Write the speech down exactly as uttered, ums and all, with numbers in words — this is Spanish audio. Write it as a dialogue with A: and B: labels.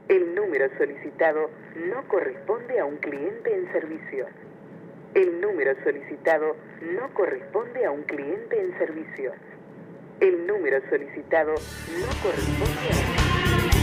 A: El número solicitado no corresponde a un cliente en servicio. El número solicitado no corresponde a un cliente en servicio. El número solicitado no corresponde a un cliente.